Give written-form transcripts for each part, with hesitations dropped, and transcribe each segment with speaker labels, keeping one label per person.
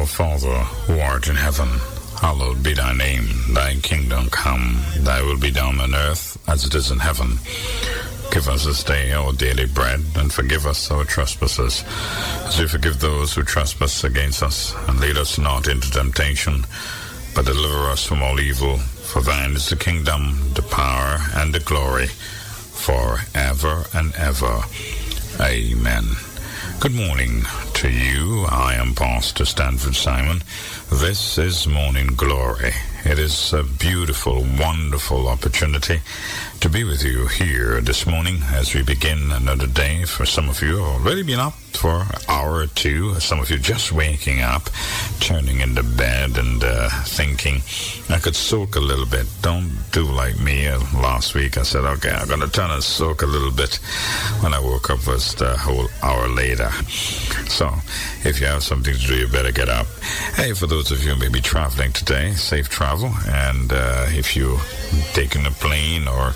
Speaker 1: Our Father, who art in heaven, hallowed be thy name. Thy kingdom come, thy will be done on earth as it is in heaven. Give us this day our daily bread, and forgive us our trespasses, as we forgive those who trespass against us. And lead us not into temptation, but deliver us from all evil. For thine is the kingdom, the power, and the glory, forever and ever. Amen. Good morning to you. I am Pastor Stanford Simon. This is Morning Glory. It is a beautiful, wonderful opportunity to be with you here this morning as we begin another day. For some of you have already been up for an hour or two. Some of you just waking up, turning into bed and thinking, I could soak a little bit. Don't do like me. Last week I said, okay, I'm going to turn and soak a little bit. When I woke up, was a whole hour later. So if you have something to do, you better get up. Hey, for those of you who may be traveling today, safe travel. And if you're taking a plane or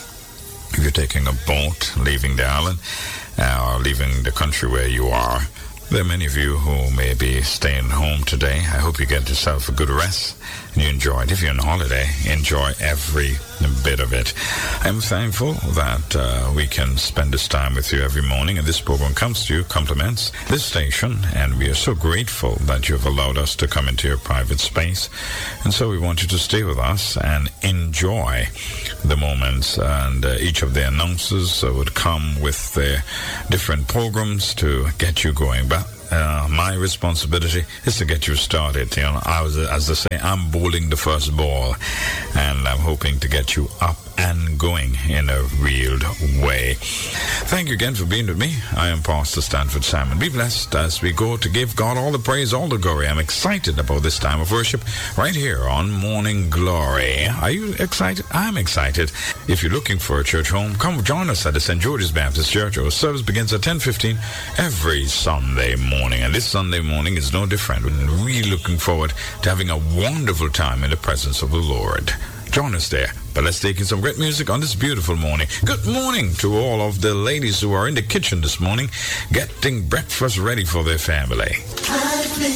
Speaker 1: if you're taking a boat, leaving the island or leaving the country where you are, there are many of you who may be staying home today. I hope you get yourself a good rest and you enjoy it. If you're on holiday, enjoy every bit of it. I'm thankful that we can spend this time with you every morning, and this program comes to you, compliments this station, and we are so grateful that you've allowed us to come into your private space. And so we want you to stay with us and enjoy the moments, and each of the announcers would come with their different programs to get you going. But my responsibility is to get you started. You know, as they say, I'm bowling the first ball, and I'm hoping to get you up and going in a real way. Thank you again for being with me. I am Pastor Stanford Simon. Be blessed as we go to give God all the praise, all the glory. I'm excited about this time of worship right here on Morning Glory. Are you excited? I'm excited. If you're looking for a church home, come join us at the St. George's Baptist Church. Our service begins at 10:15 every Sunday morning, and this Sunday morning is no different. We're really looking forward to having a wonderful time in the presence of the Lord. Join us there. But let's take in some great music on this beautiful morning. Good morning to all of the ladies who are in the kitchen this morning, getting breakfast ready for their family.